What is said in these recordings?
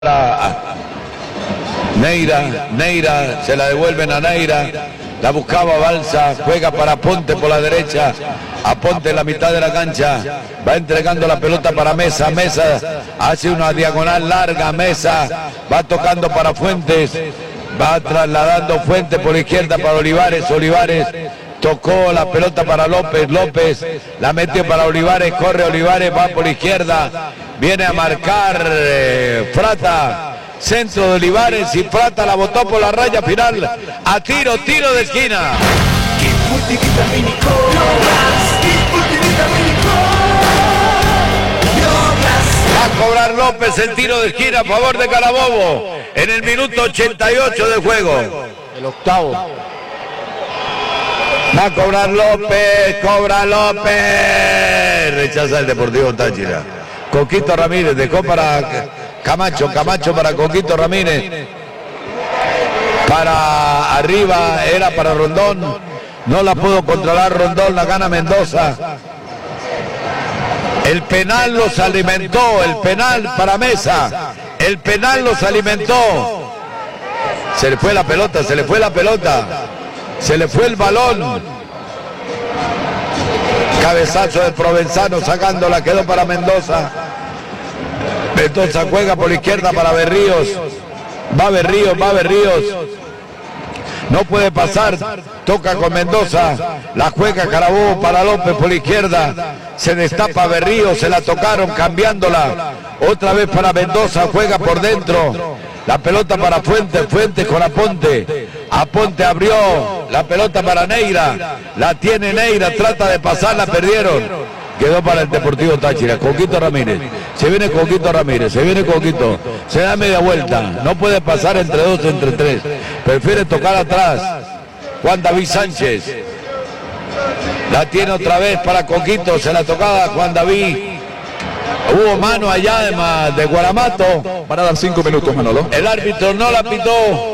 Neira, se la devuelven a Neira, la buscaba Balsa, juega para Aponte por la derecha, Aponte en la mitad de la cancha, va entregando la pelota para Mesa, Mesa hace una diagonal larga, Mesa va tocando para Fuentes, va trasladando Fuentes por la izquierda para Olivares, Olivares tocó la pelota para López, López la metió para Olivares, corre Olivares, va por la izquierda, viene a marcar Frata. Centro de Olivares y Frata la botó por la raya final. A tiro de esquina. Va a cobrar López el tiro de esquina a favor de Carabobo en el minuto 88 de juego. El octavo. Va a cobrar López, cobra López. Rechaza el Deportivo Táchira. Coquito Ramírez dejó para Camacho para Coquito Ramírez. Para arriba era para Rondón. No la pudo controlar Rondón, la gana Mendoza. El penal los alimentó, el penal para Mesa. El penal los alimentó. Se le fue la pelota, se le fue el balón. Cabezazo de Provenzano sacándola, quedó para Mendoza. Mendoza juega por la izquierda para Berríos. Va Berríos. No puede pasar. Toca con Mendoza. La juega Carabobo para López por la izquierda. Se destapa Berríos. Se la tocaron cambiándola. Otra vez para Mendoza. Juega por dentro. La pelota para Fuentes. Fuentes con Aponte. Aponte abrió. La pelota para Neira. La tiene Neira. Trata de pasar. La perdieron. Quedó para el Deportivo Táchira. Coquito Ramírez. Se viene Coquito. Se da media vuelta. No puede pasar entre dos, entre tres. Prefiere tocar atrás. Juan David Sánchez. La tiene otra vez para Coquito. Se la tocaba Juan David. Hubo mano allá de Guaramato. Para dar 5 minutos, Manolo. El árbitro no la pitó.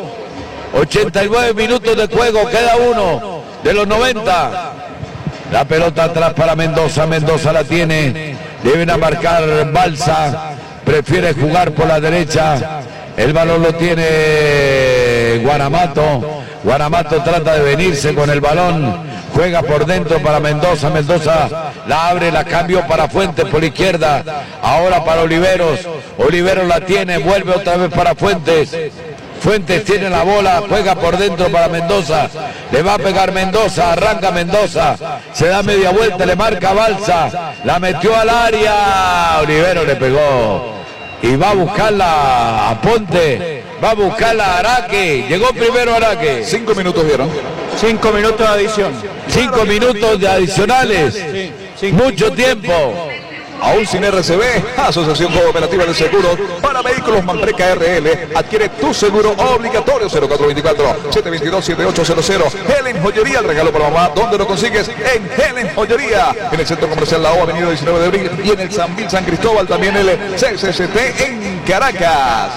89 minutos de juego. Queda uno de los 90. La pelota atrás para Mendoza. Mendoza la tiene. Deben a marcar Balsa. Prefiere jugar por la derecha. El balón lo tiene Guaramato. Guaramato trata de venirse con el balón. Juega por dentro para Mendoza. Mendoza la abre, la cambió para Fuentes por la izquierda. Ahora para Oliveros. Oliveros la tiene. Vuelve otra vez para Fuentes. Fuentes tiene la bola, juega por dentro para Mendoza, le va a pegar Mendoza, arranca Mendoza, se da media vuelta, le marca Balsa, la metió al área, Olivero le pegó y va a buscarla a Ponte, va a buscarla a Araque, llegó primero Araque. 5 minutos dieron. 5 minutos de adición. 5 minutos de adicionales, sí. Mucho tiempo. Aún sin RCB, Asociación Cooperativa de Seguros para Vehículos Manpreca RL. Adquiere tu seguro obligatorio. 0424-722-7800. Helen Joyería, el regalo para mamá. ¿Dónde lo consigues? En Helen Joyería. En el Centro Comercial La O, Avenida 19 de Abril. Y en el San Cristóbal, también el CCCT en Caracas.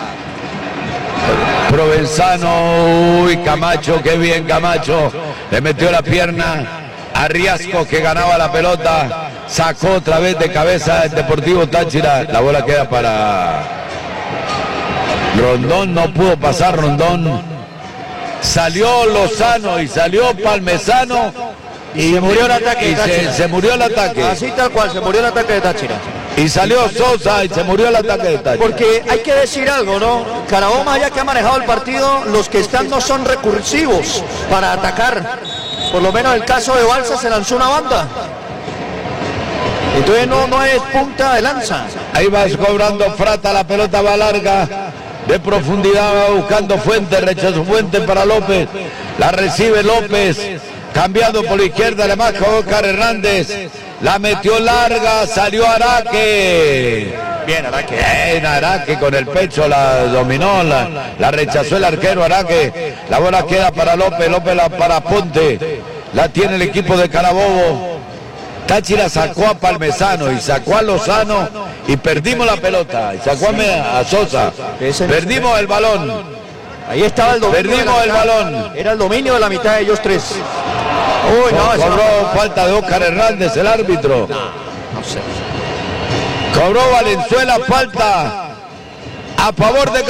Provenzano, uy, Camacho, qué bien Camacho. Le metió la pierna a Riasco, que ganaba la pelota. Sacó otra vez de cabeza el Deportivo Táchira. La bola queda para Rondón. No pudo pasar Rondón. Salió Lozano y salió Palmesano. Y se murió el ataque de Táchira. Se murió el ataque. Así tal cual, se murió el ataque de Táchira. Y salió Sosa y se murió el ataque de Táchira. Porque hay que decir algo, ¿no? Carabobo, más allá que ha manejado el partido, los que están no son recursivos para atacar. Por lo menos el caso de Balsa se lanzó una banda. Entonces no es punta de lanza. Ahí va cobrando Frata, la pelota va larga. De profundidad va buscando Fuentes, rechazó Fuentes para López. La recibe López. Cambiando por la izquierda, le marca Oscar Hernández. La metió larga, salió Araque. Bien, Araque. Bien, Araque con el pecho la dominó, la rechazó el arquero Araque. La bola queda para López, López la para Ponte. La tiene el equipo de Carabobo. Táchira sacó a Palmesano y sacó a Lozano y perdimos la pelota. Y sacó a Sosa. Perdimos el balón. Ahí estaba el dominio. Perdimos el balón. Era el dominio de la mitad de ellos tres. Uy, no, cobró falta de Oscar Hernández el árbitro. No sé. Cobró Valenzuela falta a favor de